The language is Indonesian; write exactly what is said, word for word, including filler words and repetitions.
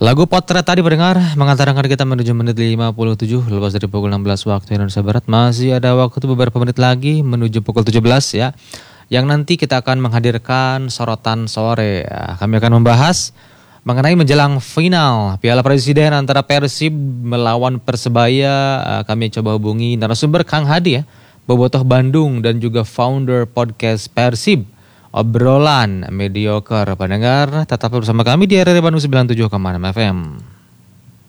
Lagu Potret tadi pendengar mengantarkan kita menuju menit lima puluh tujuh lepas dari pukul enam belas waktu Indonesia Barat. Masih ada waktu beberapa menit lagi menuju pukul tujuh belas ya. Yang nanti kita akan menghadirkan sorotan sore. Ya, kami akan membahas mengenai menjelang final Piala Presiden antara Persib melawan Persebaya. Kami coba hubungi narasumber Kang Hadi ya, Bobotoh Bandung dan juga founder podcast Persib. Obrolan mediocre pendengar, tetap bersama kami di R R I Bandung sembilan puluh tujuh koma enam F M.